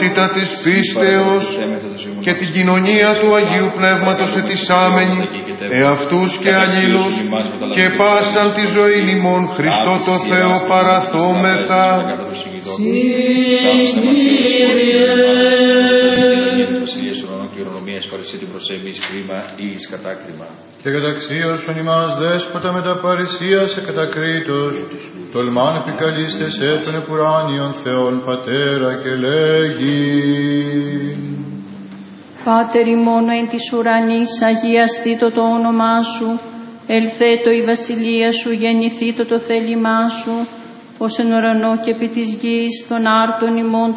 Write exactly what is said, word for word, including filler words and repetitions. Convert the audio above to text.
ενότητα της πίστεως και την κοινωνία του Αγίου Πνεύματος ετισάμενη, εαυτούς και αλλήλους και πάσαν τη ζωή ημών Χριστό το Θεό παραθόμεθα. Και καταξίωσον ημάς δέσποτα με τα παρησία σε κατακρίτως, τολμάν επικαλείστε σε τον επουράνιον Θεόν Πατέρα και λέγει: Πάτερ ημών εν της ουρανής, αγιαστήτω το όνομά σου, ελθέτω η βασιλεία σου, γεννηθήτω το θέλημά σου, ως εν ουρανό και επί της γης, των άρτων ημών